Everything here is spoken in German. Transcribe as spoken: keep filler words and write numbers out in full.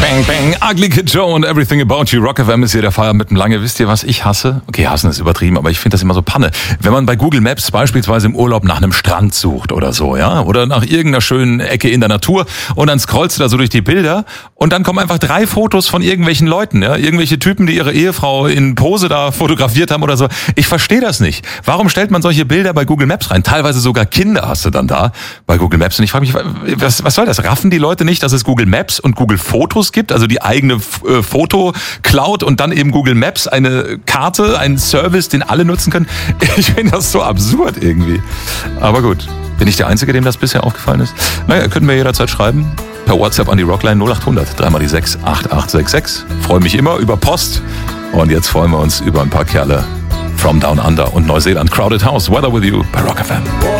bang, bang. Ugly Kid Joe und Everything About You. Rock F M ist hier der Feier mit dem Lange. Wisst ihr, was ich hasse? Okay, hassen ist übertrieben, aber ich finde das immer so Panne. Wenn man bei Google Maps beispielsweise im Urlaub nach einem Strand sucht oder so, ja, oder nach irgendeiner schönen Ecke in der Natur und dann scrollst du da so durch die Bilder und dann kommen einfach drei Fotos von irgendwelchen Leuten, ja, irgendwelche Typen, die ihre Ehefrau in Pose da fotografiert haben oder so. Ich verstehe das nicht. Warum stellt man solche Bilder bei Google Maps rein? Teilweise sogar Kinder hast du dann da bei Google Maps und ich frage mich, was, was soll das? Raffen die Leute nicht, dass es Google Maps und Google Fotos gibt, also die eigene äh, Foto-Cloud und dann eben Google Maps, eine Karte, einen Service, den alle nutzen können. Ich finde das so absurd irgendwie. Aber gut, bin ich der Einzige, dem das bisher aufgefallen ist? Naja, können wir jederzeit schreiben. Per WhatsApp an die Rockline null acht hundert, dreimal die sechs, acht acht sechs sechs. Freue mich immer über Post. Und jetzt freuen wir uns über ein paar Kerle from Down Under und Neuseeland. Crowded House, Weather With You bei Rock F M.